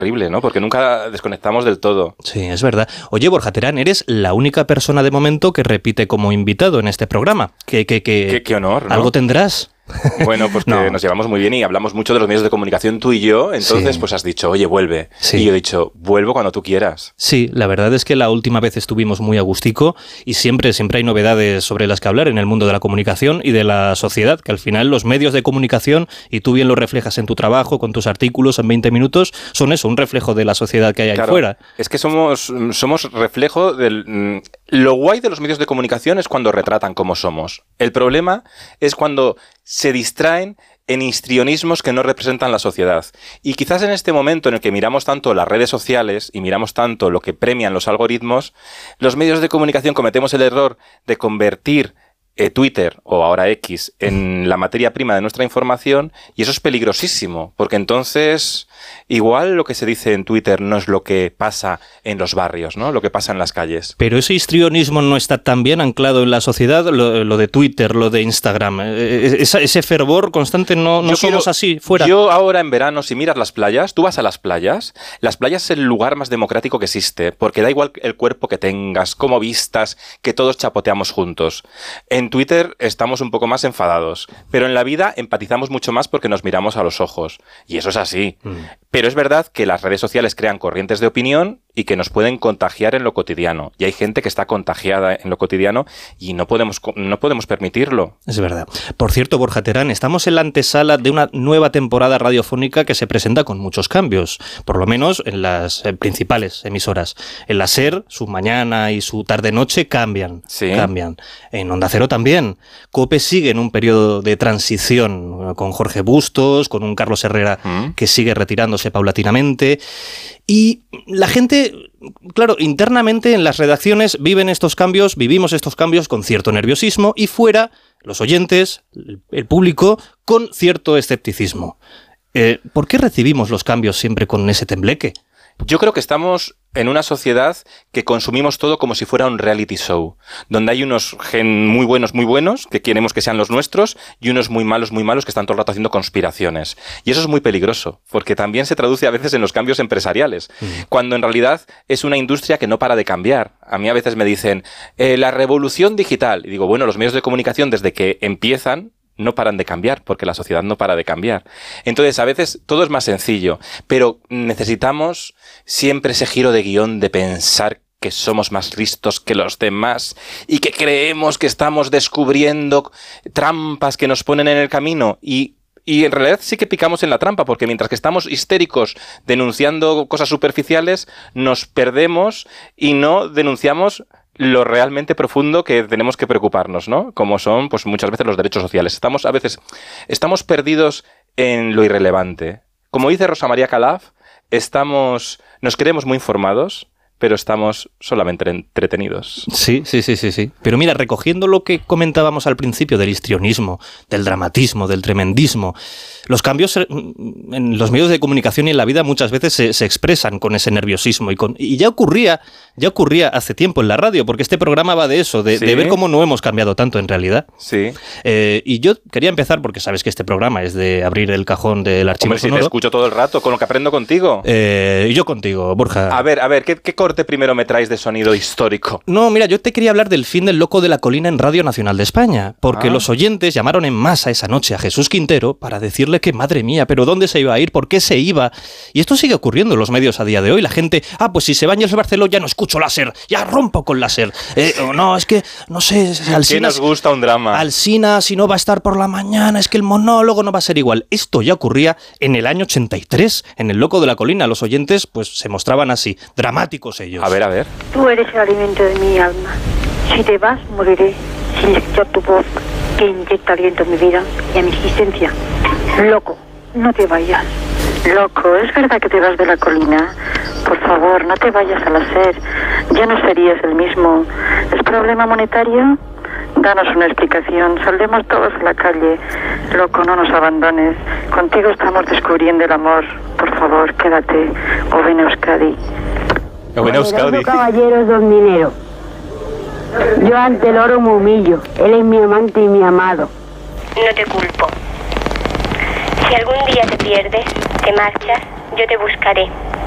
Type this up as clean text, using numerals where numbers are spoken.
terrible, ¿no? Porque nunca desconectamos del todo. Sí, es verdad. Oye, Borja Terán, eres la única persona de momento que repite como invitado en este programa. Qué honor, ¿no? ¿Algo tendrás? Bueno, porque nos llevamos muy bien y hablamos mucho de los medios de comunicación tú y yo, entonces pues has dicho, oye, vuelve. Sí. Y yo he dicho, vuelvo cuando tú quieras. Sí, la verdad es que la última vez estuvimos muy a gustico y siempre hay novedades sobre las que hablar en el mundo de la comunicación y de la sociedad, que al final los medios de comunicación, y tú bien lo reflejas en tu trabajo, con tus artículos en 20 minutos, son eso, un reflejo de la sociedad que hay ahí fuera. Es que somos reflejo del... Lo guay de los medios de comunicación es cuando retratan cómo somos. El problema es cuando se distraen en histrionismos que no representan la sociedad. Y quizás en este momento en el que miramos tanto las redes sociales y miramos tanto lo que premian los algoritmos, los medios de comunicación cometemos el error de convertir Twitter, o ahora X, en la materia prima de nuestra información, y eso es peligrosísimo, porque entonces igual lo que se dice en Twitter no es lo que pasa en los barrios, ¿no? Lo que pasa en las calles. Pero ese histrionismo no está tan bien anclado en la sociedad, lo de Twitter, lo de Instagram, ese fervor constante, no somos así, fuera. Yo ahora en verano, si miras las playas, tú vas a las playas es el lugar más democrático que existe, porque da igual el cuerpo que tengas, cómo vistas, que todos chapoteamos juntos. En Twitter estamos un poco más enfadados, pero en la vida empatizamos mucho más porque nos miramos a los ojos. Y eso es así. Pero es verdad que las redes sociales crean corrientes de opinión y que nos pueden contagiar en lo cotidiano. Y hay gente que está contagiada en lo cotidiano y no podemos permitirlo. Es verdad. Por cierto, Borja Terán, estamos en la antesala de una nueva temporada radiofónica que se presenta con muchos cambios, por lo menos en las principales emisoras. En la SER, su mañana y su tarde-noche cambian. Sí. Cambian. En Onda Cero también. COPE sigue en un periodo de transición con Jorge Bustos, con un Carlos Herrera que sigue retirándose paulatinamente. Y la gente, claro, internamente en las redacciones vivimos estos cambios con cierto nerviosismo, y fuera, los oyentes, el público, con cierto escepticismo. ¿Por qué recibimos los cambios siempre con ese tembleque? Yo creo que estamos en una sociedad que consumimos todo como si fuera un reality show, donde hay unos muy buenos, que queremos que sean los nuestros, y unos muy malos, que están todo el rato haciendo conspiraciones. Y eso es muy peligroso, porque también se traduce a veces en los cambios empresariales, cuando en realidad es una industria que no para de cambiar. A mí a veces me dicen, la revolución digital. Y digo, bueno, los medios de comunicación desde que empiezan, no paran de cambiar, porque la sociedad no para de cambiar. Entonces, a veces todo es más sencillo, pero necesitamos siempre ese giro de guión de pensar que somos más listos que los demás y que creemos que estamos descubriendo trampas que nos ponen en el camino, y en realidad sí que picamos en la trampa, porque mientras que estamos histéricos denunciando cosas superficiales, nos perdemos y no denunciamos lo realmente profundo que tenemos que preocuparnos, ¿no? Como son, pues muchas veces los derechos sociales. Estamos perdidos en lo irrelevante. Como dice Rosa María Calaf, nos creemos muy informados, pero estamos solamente entretenidos. Sí. Pero mira, recogiendo lo que comentábamos al principio del histrionismo, del dramatismo, del tremendismo, los cambios en los medios de comunicación y en la vida muchas veces se expresan con ese nerviosismo. Y ya ocurría hace tiempo en la radio, porque este programa va de eso, de ver cómo no hemos cambiado tanto en realidad. Sí. Y yo quería empezar, porque sabes que este programa es de abrir el cajón del archivo sonoro. Si te escucho todo el rato, con lo que aprendo contigo. Y yo contigo, Borja. A ver, ¿qué corte primero me traes de sonido histórico? No, mira, yo te quería hablar del fin del Loco de la Colina en Radio Nacional de España, porque los oyentes llamaron en masa esa noche a Jesús Quintero para decirle que, madre mía, pero ¿dónde se iba a ir? ¿Por qué se iba? Y esto sigue ocurriendo en los medios a día de hoy. La gente, pues si se va Ángels Barceló ya no escucho la SER, ya rompo con la SER. No, es que, no sé, Alsina... ¿Qué nos gusta un drama? Alsina, si no va a estar por la mañana, es que el monólogo no va a ser igual. Esto ya ocurría en el año 83, en el Loco de la Colina. Los oyentes, pues, se mostraban así, dramáticos ellos. A ver. Tú eres el alimento de mi alma. Si te vas, moriré sin escuchar tu voz que inyecta aliento en mi vida y a mi existencia. Loco, no te vayas. Loco, ¿es verdad que te vas de la colina? Por favor, no te vayas a la SER. Ya no serías el mismo. ¿Es problema monetario? Danos una explicación. Saldremos todos a la calle. Loco, no nos abandones. Contigo estamos descubriendo el amor. Por favor, quédate. O ven a Euskadi. Poderoso caballero don dinero. Yo ante el oro me humillo. Él es mi amante y mi amado. No te culpo. Si algún día te pierdes, te marchas, yo te buscaré.